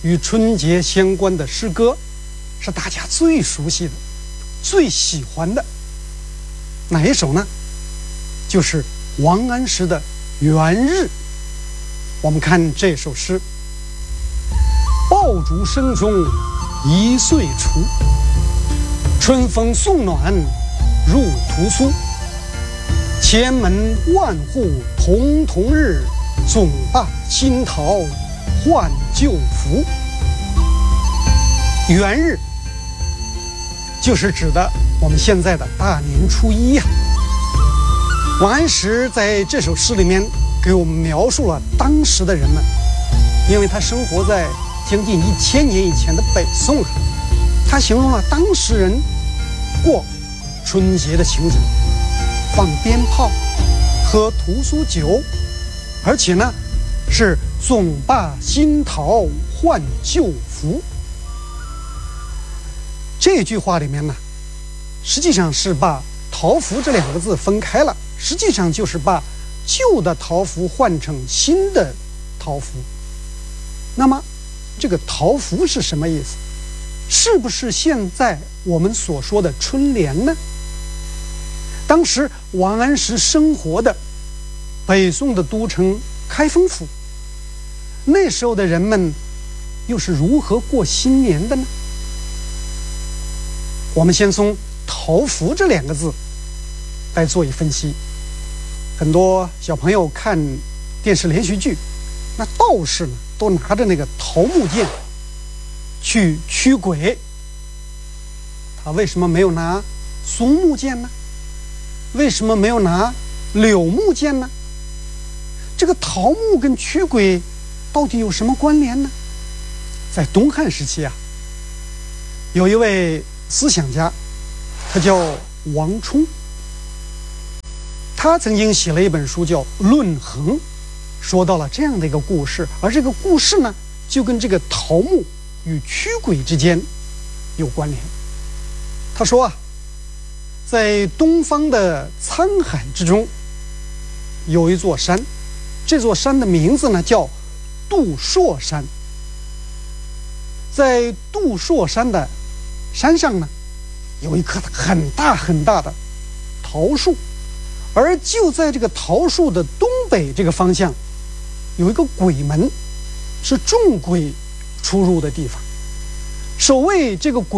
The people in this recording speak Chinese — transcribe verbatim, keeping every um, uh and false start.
与春节相关的诗歌，是大家最熟悉的、最喜欢的。哪一首呢？就是王安石的《元日》。我们看这首诗：爆竹声中一岁除，春风送暖入屠苏。千门万户曈曈日，总把新桃换旧符。元日就是指的我们现在的大年初一呀、啊。王安石在这首诗里面给我们描述了当时的人们，因为他生活在将近一千年以前的北宋啊，他形容了当时人过春节的情景，放鞭炮，喝屠苏酒，而且呢是总把新桃换旧符。这句话里面呢，实际上是把桃符这两个字分开了，实际上就是把旧的桃符换成新的桃符。那么这个桃符是什么意思？是不是现在我们所说的春联呢？当时王安石生活的北宋的都城开封府，那时候的人们又是如何过新年的呢？我们先从桃符这两个字来做一分析。很多小朋友看电视连续剧，那道士呢都拿着那个桃木剑去驱鬼，他为什么没有拿松木剑呢？为什么没有拿柳木剑呢？这个桃木跟驱鬼到底有什么关联呢？在东汉时期啊，有一位思想家，他叫王充，他曾经写了一本书叫《论衡》，说到了这样的一个故事，而这个故事呢，就跟这个桃木与驱鬼之间有关联。他说啊，在东方的沧海之中，有一座山，这座山的名字呢叫杜朔山。在杜朔山的山上呢，有一棵很大很大的桃树，而就在这个桃树的东北这个方向，有一个鬼门，是众鬼出入的地方。守卫这个鬼